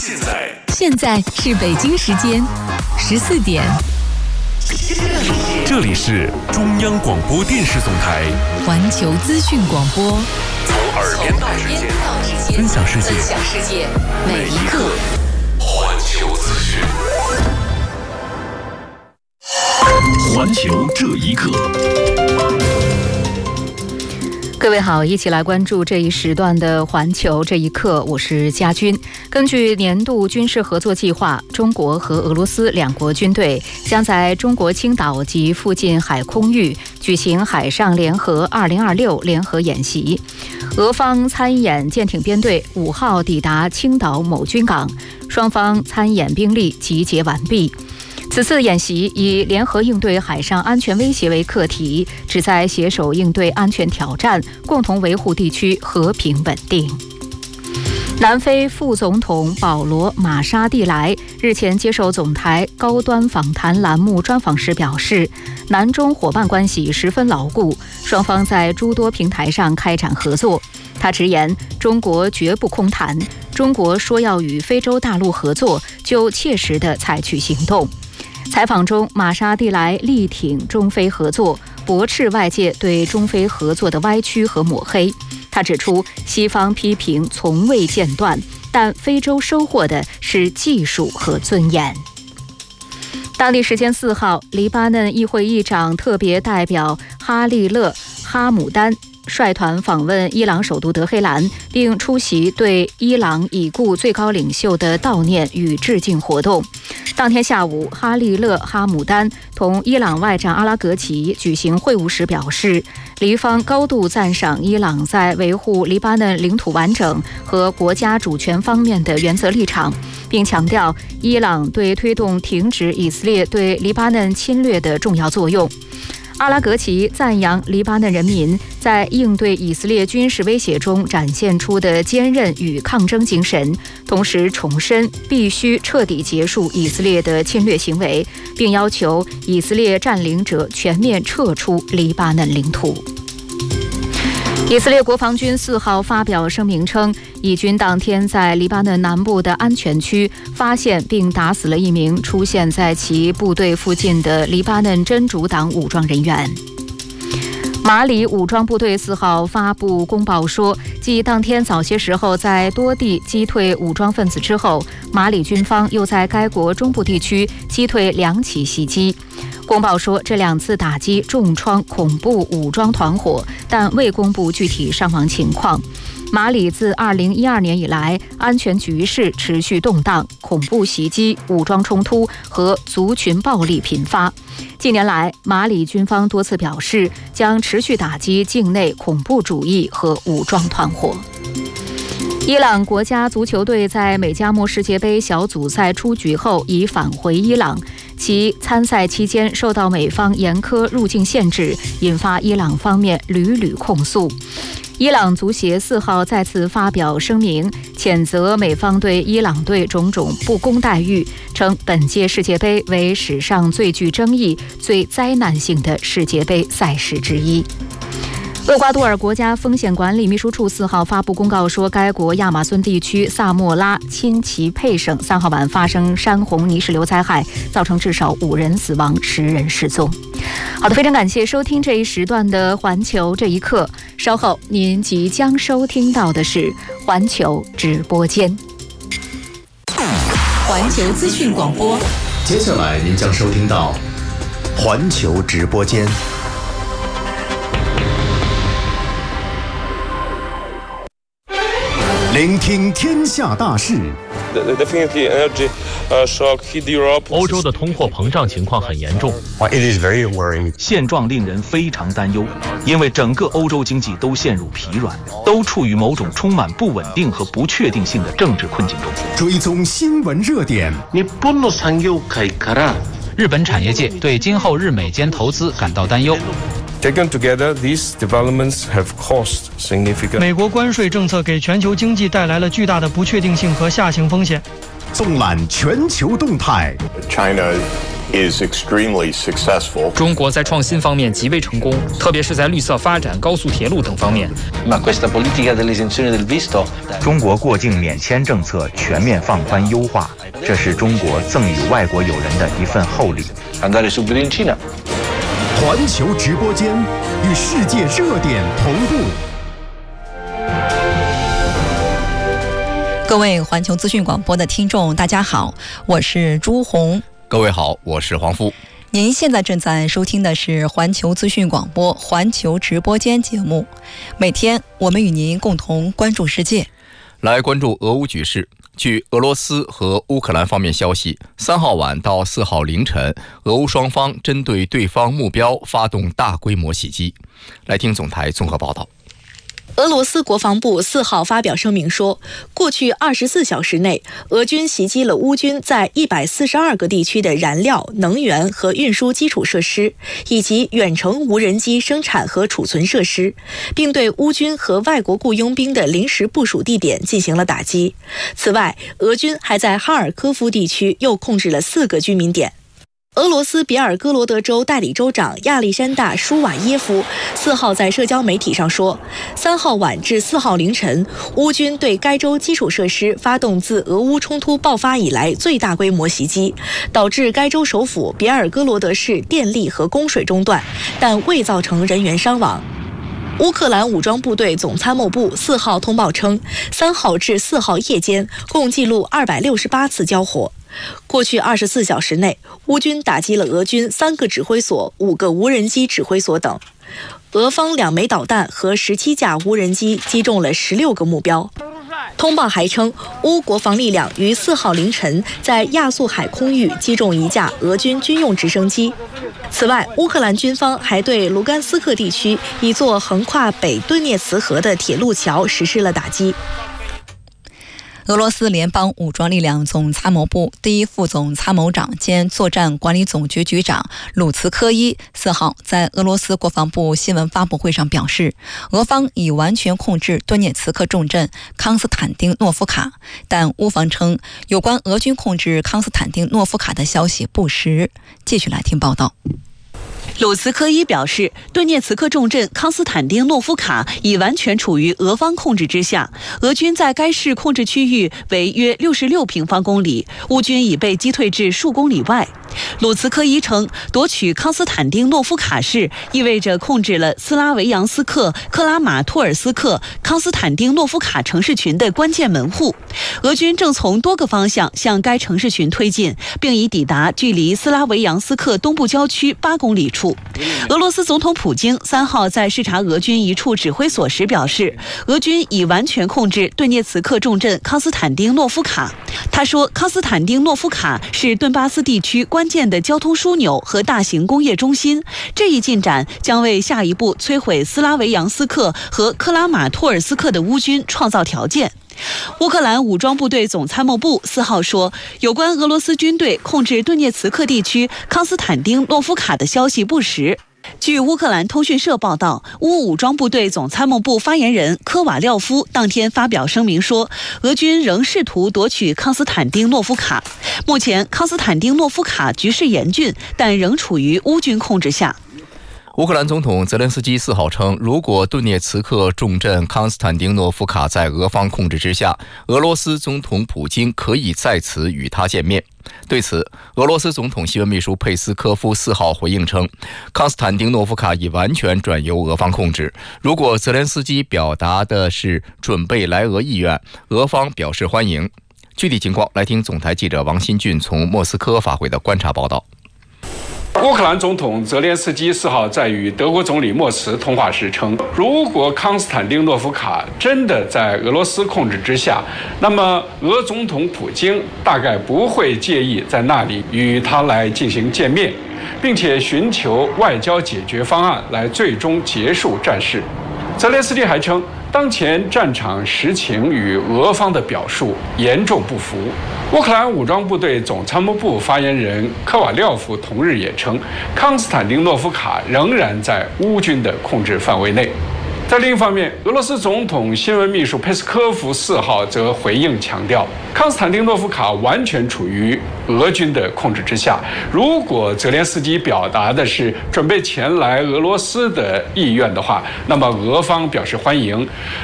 现在是北京时间14点。 这里是中央广播电视总台环球资讯广播， 从耳边到指尖，分享世界，每一刻环球资讯。环球这一刻。 各位好，一起来关注这一时段的环球这一刻，我是佳君。根据年度军事合作计划，中国和俄罗斯两国军队将在中国青岛及附近海空域举行海上联合2026联合演习。俄方参演舰艇编队5号抵达青岛某军港，双方参演兵力集结完毕。此次演习以联合应对海上安全威胁为课题，旨在携手应对安全挑战，共同维护地区和平稳定。南非副总统保罗·马沙蒂莱日前接受总台高端访谈栏目专访时表示，南中伙伴关系十分牢固，双方在诸多平台上开展合作。他直言，中国绝不空谈，中国说要与非洲大陆合作，就切实地采取行动。采访中，马沙蒂莱力挺中非合作，驳斥外界对中非合作的歪曲和抹黑。他指出，西方批评从未间断，但非洲收获的是技术和尊严。当地时间4号，黎巴嫩议会议长特别代表哈利勒·哈姆丹率团访问伊朗首都德黑兰，并出席对伊朗已故最高领袖的悼念与致敬活动。当天下午，哈利勒·哈姆丹同伊朗外长阿拉格齐举行会晤时表示，黎方高度赞赏伊朗在维护黎巴嫩领土完整和国家主权方面的原则立场，并强调伊朗对推动停止以色列对黎巴嫩侵略的重要作用。阿拉格齐赞扬黎巴嫩人民在应对以色列军事威胁中展现出的坚韧与抗争精神，同时重申必须彻底结束以色列的侵略行为，并要求以色列占领者全面撤出黎巴嫩领土。以色列国防军4号发表声明称，以军当天在黎巴嫩南部的安全区发现并打死了一名出现在其部队附近的黎巴嫩真主党武装人员。马里武装部队4号发布公报说，继当天早些时候在多地击退武装分子之后，马里军方又在该国中部地区击退2起袭击。公报说，这2次打击重创恐怖武装团伙，但未公布具体伤亡情况。马里自2012年以来，安全局势持续动荡，恐怖袭击、武装冲突和族群暴力频发。近年来，马里军方多次表示将持续打击境内恐怖主义和武装团伙。伊朗国家足球队在美加墨世界杯小组赛出局后已返回伊朗，其参赛期间受到美方严苛入境限制，引发伊朗方面屡屡控诉。伊朗足协4号再次发表声明，谴责美方对伊朗队种种不公待遇，称本届世界杯为史上最具争议、最灾难性的世界杯赛事之一。厄瓜多尔国家风险管理秘书处4号发布公告说，该国亚马孙地区萨莫拉钦奇佩省3号晚发生山洪泥石流灾害，造成至少5人死亡，10人失踪。好的，非常感谢收听这一时段的环球这一刻，稍后您即将收听到的是环球直播间。 环球资讯广播， 接下来您将收听到环球直播间。聆听天下大事。 欧洲的通货膨胀情况很严重，现状令人非常担忧，因为整个欧洲经济都陷入疲软，都处于某种充满不稳定和不确定性的政治困境中。 追踪新闻热点。 日本产业界对今后日美间投资感到担忧。 Taken together, these developments have caused significant. 美国关税政策给全球经济带来了巨大的不确定性和下行风险。 纵览全球动态。 China is extremely successful. 中国在创新方面极为成功，特别是在绿色发展、高速铁路等方面。 中国过境免签政策全面放宽优化，这是中国赠予外国友人的一份厚礼。 环球直播间与世界热点同步。 各位环球资讯广播的听众，大家好，我是朱红。 各位好，我是黄富。 您现在正在收听的是环球资讯广播环球直播间节目，每天我们与您共同关注世界。 来关注俄乌局势。据俄罗斯和乌克兰方面消息，3号晚到4号凌晨，俄乌双方针对对方目标发动大规模袭击。来听总台综合报道。 俄罗斯国防部4号发表声明说，过去24小时内，俄军袭击了乌军在142个地区的燃料、能源和运输基础设施，以及远程无人机生产和储存设施，并对乌军和外国雇佣兵的临时部署地点进行了打击。此外，俄军还在哈尔科夫地区又控制了4个居民点。俄罗斯别尔哥罗德州代理州长亚历山大·舒瓦耶夫4号在社交媒体上说，3号晚至4号凌晨，乌军对该州基础设施发动自俄乌冲突爆发以来最大规模袭击，导致该州首府别尔哥罗德市电力和供水中断，但未造成人员伤亡。乌克兰武装部队总参谋部4号通报称，3号至4号夜间共记录268次交火。过去24小时内，乌军打击了俄军3个指挥所、5个无人机指挥所等。俄方2枚导弹和17架无人机击中了16个目标。通报还称，乌国防力量于4号凌晨在亚速海空域击中1架俄军军用直升机。此外，乌克兰军方还对卢甘斯克地区一座横跨北顿涅茨河的铁路桥实施了打击。 俄罗斯联邦武装力量总参谋部第一副总参谋长兼作战管理总局局长鲁茨科伊4号在俄罗斯国防部新闻发布会上表示，俄方已完全控制顿涅茨克重镇康斯坦丁诺夫卡，但乌方称有关俄军控制康斯坦丁诺夫卡的消息不实。继续来听报道。 鲁茨科伊表示，顿涅茨克重镇康斯坦丁诺夫卡已完全处于俄方控制之下，俄军在该市控制区域为约66平方公里，乌军已被击退至数公里外。鲁茨科伊称，夺取康斯坦丁诺夫卡市意味着控制了斯拉维扬斯克、克拉马托尔斯克、康斯坦丁诺夫卡城市群的关键门户。俄军正从多个方向向该城市群推进，并已抵达距离斯拉维扬斯克东部郊区8公里处。俄罗斯总统普京3号在视察俄军一处指挥所时表示，俄军已完全控制顿涅茨克重镇康斯坦丁诺夫卡。他说，康斯坦丁诺夫卡是顿巴斯地区关键的交通枢纽和大型工业中心，这一进展将为下一步摧毁斯拉维扬斯克和克拉马托尔斯克的乌军创造条件。乌克兰武装部队总参谋部4号说，有关俄罗斯军队控制顿涅茨克地区康斯坦丁诺夫卡的消息不实。据乌克兰通讯社报道，乌武装部队总参谋部发言人科瓦廖夫当天发表声明说，俄军仍试图夺取康斯坦丁诺夫卡。目前康斯坦丁诺夫卡局势严峻，但仍处于乌军控制下。 乌克兰总统泽连斯基4号称，如果顿涅茨克重镇康斯坦丁诺夫卡在俄方控制之下，俄罗斯总统普京可以在此与他见面。对此，俄罗斯总统新闻秘书佩斯科夫4号回应称，康斯坦丁诺夫卡已完全转由俄方控制。如果泽连斯基表达的是准备来俄意愿，俄方表示欢迎。具体情况，来听总台记者王新俊从莫斯科发回的观察报道。 乌克兰总统泽连斯基4号在与德国总理默茨通话时称，如果康斯坦丁诺夫卡真的在俄罗斯控制之下，那么俄总统普京大概不会介意在那里与他来进行见面，并且寻求外交解决方案来最终结束战事。泽连斯基还称，当前战场实情与俄方的表述严重不符。乌克兰武装部队总参谋部发言人科瓦廖夫同日也称，康斯坦丁诺夫卡仍然在乌军的控制范围内。 在另一方面，俄罗斯总统新闻秘书佩斯科夫4号则回应强调，康斯坦丁诺夫卡完全处于俄军的控制之下。如果泽连斯基表达的是准备前来俄罗斯的意愿的话，那么俄方表示欢迎。